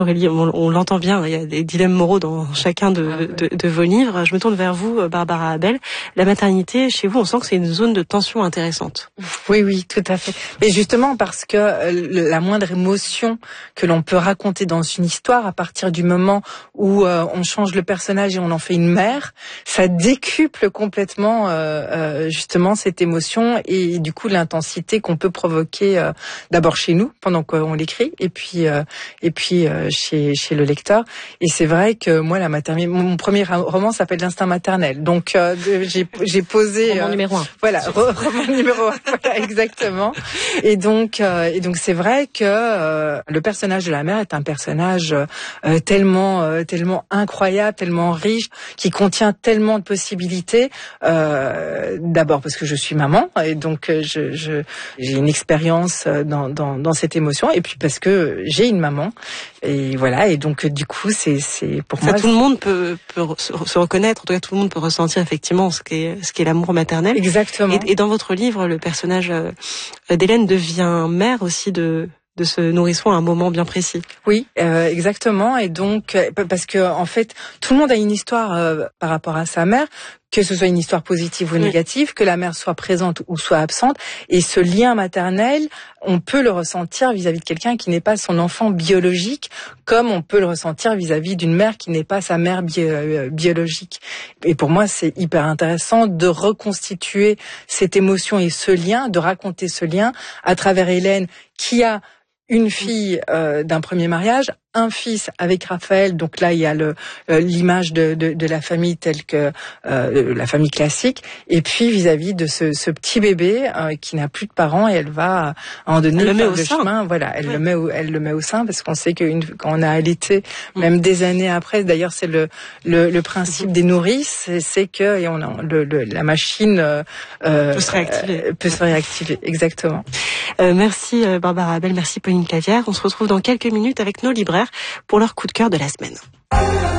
Aurélie, on l'entend bien, il y a des dilemmes moraux dans chacun de vos livres. Je me tourne vers vous, Barbara Abel. La maternité, chez vous, on sent que c'est une zone de tension intéressante. Oui, tout à fait. Mais justement parce que la moindre émotion que l'on peut raconter dans une histoire, à partir du moment où on change le personnage et on en fait une mère, ça décuple complètement justement cette émotion et du coup l'intensité qu'on peut provoquer d'abord chez nous pendant qu'on l'écrit et puis chez le lecteur. Et c'est vrai que moi, la maternité, mon premier roman s'appelle L'instinct maternel. Donc j'ai posé roman numéro 1. Voilà, roman numéro 1. Voilà, exactement. Et donc c'est vrai que le personnage de la mère est un personnage tellement incroyable, tellement riche, qui contient tellement de possibilités. D'abord parce que je suis maman et donc j'ai une expérience dans cette émotion, et puis parce que j'ai une maman. Et voilà, et donc du coup c'est pour moi tout le monde peut se reconnaître, en tout cas tout le monde peut ressentir effectivement ce qu'est l'amour maternel. Exactement. Et dans votre livre, le personnage d'Hélène devient mère aussi de ce nourrisson à un moment bien précis. Oui, exactement. Et donc parce que en fait tout le monde a une histoire par rapport à sa mère, que ce soit une histoire positive ou négative, que la mère soit présente ou soit absente. Et ce lien maternel, on peut le ressentir vis-à-vis de quelqu'un qui n'est pas son enfant biologique, comme on peut le ressentir vis-à-vis d'une mère qui n'est pas sa mère biologique. Et pour moi, c'est hyper intéressant de reconstituer cette émotion et ce lien, de raconter ce lien à travers Hélène, qui a une fille d'un premier mariage, un fils avec Raphaël. Donc là, il y a l'image de la famille telle que la famille classique. Et puis vis-à-vis de ce petit bébé qui n'a plus de parents, et elle va à un moment donné faire le chemin. Voilà, elle le met au sein, parce qu'on sait que quand on a allaité, même des années après, d'ailleurs c'est le principe des nourrices, c'est que la machine peut se réactiver. Exactement. Merci Barbara Abel, merci Pauline Clavière. On se retrouve dans quelques minutes avec nos libraires pour leur coup de cœur de la semaine.